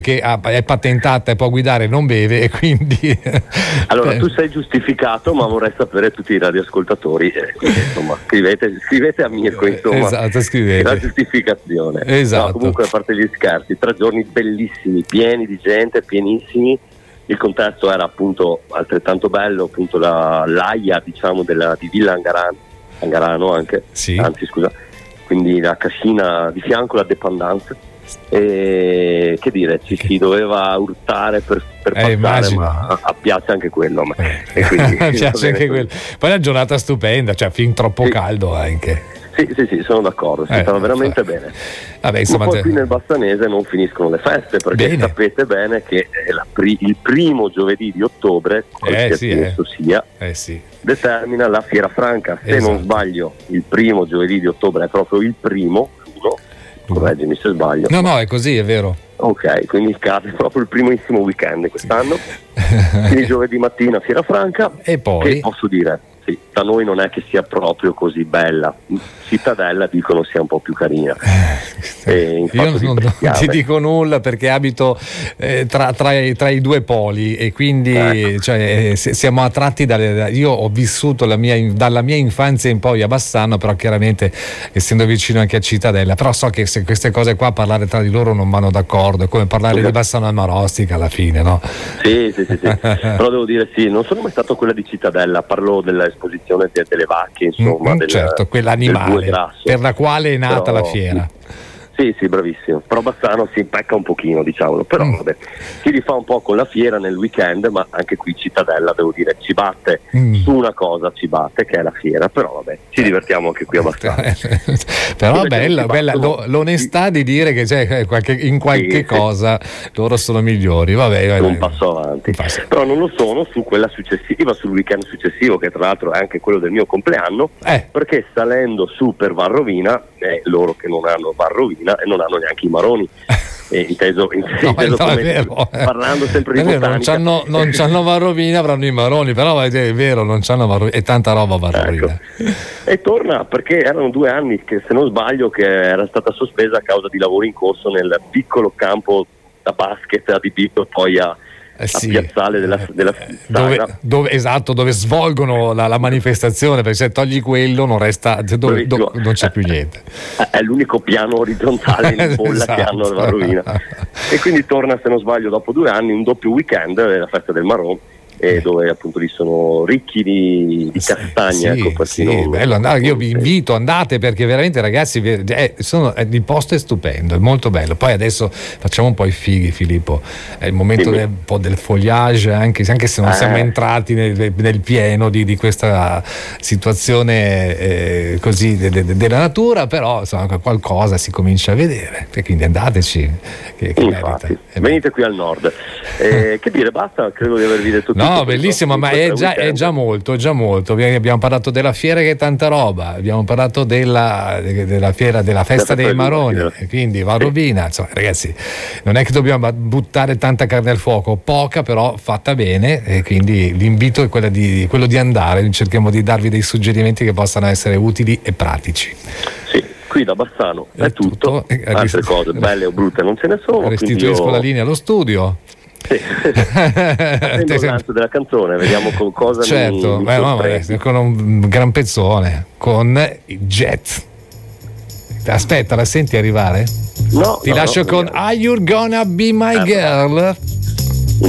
che è patentata e può guidare, non beve, e quindi allora tu sei giustificato, ma vorrei sapere tutti i radioascoltatori, insomma scrivete a Mirko, insomma, esatto, scrivete la giustificazione. esatto. No, comunque, a parte gli scherzi, 3 giorni bellissimi, pieni di gente, pienissimi. Il contesto era appunto altrettanto bello, appunto l'AIA, diciamo, di Villa Angarano anche, sì. Anzi scusa, quindi la cascina di fianco, la dépendance. E che dire, ci si doveva urtare per passare, immagino. ma piace anche quello, e quindi piace anche quello. Poi è una giornata stupenda, cioè fin troppo caldo anche. Sì, sono d'accordo, si stava veramente bene. Vabbè, insomma, ma poi qui nel Bassanese non finiscono le feste, perché sapete bene che il primo giovedì di ottobre, determina la Fiera Franca. Se non sbaglio, il primo giovedì di ottobre è proprio il primo, correggimi se sbaglio. No, è così, è vero. Ok, quindi cade proprio il primissimo weekend quest'anno. Quindi giovedì mattina Fiera Franca, e poi che posso dire, sì, da noi non è che sia proprio così bella. Cittadella dicono sia un po' più carina. Io non ti dico nulla perché abito tra i due poli, e quindi cioè, siamo attratti io ho vissuto dalla mia infanzia in poi a Bassano, però chiaramente essendo vicino anche a Cittadella, però so che se queste cose qua, parlare tra di loro, non vanno d'accordo, è come parlare di Bassano al Marostica alla fine, no? Sì. Però devo dire non sono mai stato quella di Cittadella, parlo dell'esposizione delle vacche, insomma, certo, quell'animale per la quale è nata la fiera. Sì, bravissimo. Però Bassano si impecca un pochino, diciamolo. Però vabbè, si rifà un po' con la fiera nel weekend, ma anche qui Cittadella, devo dire, ci batte su una cosa, che è la fiera. Però vabbè, ci divertiamo anche qui abbastanza. Però bella l'onestà di dire che in qualche cosa loro sono migliori. Vabbè. Un passo avanti. Però non lo sono su quella successiva, sul weekend successivo, che tra l'altro è anche quello del mio compleanno, perché salendo su per Varrovina, loro che non hanno Varrovina e non hanno neanche i maroni, inteso parlando sempre di botanica. Non c'hanno Varrovina, avranno i maroni, però è vero, non c'hanno Varrovina, e tanta roba Varrovina. E torna perché erano 2 anni che, se non sbaglio, che era stata sospesa a causa di lavori in corso nel piccolo campo da basket adibito poi a piazzale della dove svolgono la manifestazione, perché se togli quello non resta, non c'è più niente. È l'unico piano orizzontale in bolla che hanno a Varrovina. E quindi torna, se non sbaglio, dopo 2 anni, un doppio weekend, la festa del Marò, dove appunto lì sono ricchi di castagna. Bello andare, io vi invito, andate, perché veramente, ragazzi, il posto è stupendo, è molto bello. Poi adesso facciamo un po' i fighi, Filippo, è il momento un po' del foliage, anche se non siamo entrati nel pieno di questa situazione così della natura, però insomma qualcosa si comincia a vedere, e quindi andateci, che venite qui al nord. Che dire, basta, credo di avervi detto tutto. No, bellissimo, ma è già molto. Abbiamo parlato della fiera, che è tanta roba, abbiamo parlato della fiera, della festa dei Maroni, quindi Varrovina, insomma, ragazzi, non è che dobbiamo buttare tanta carne al fuoco, poca però fatta bene, e quindi l'invito è quello di andare, cerchiamo di darvi dei suggerimenti che possano essere utili e pratici. Sì. Qui da Bassano è tutto. Altre cose belle o brutte non ce ne sono. Restituisco la linea allo studio. Sì. Attendo il lancio della canzone, vediamo con cosa con un gran pezzone, con i Jet. Aspetta, la senti arrivare? No. Ti lascio con Are You Gonna Be My Girl?